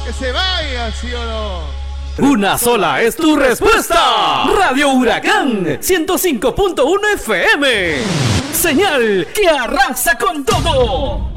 Que se vaya, ¿sí o no? Una sola es tu respuesta. Radio Huracán 105.1 FM. Señal que arrasa con todo.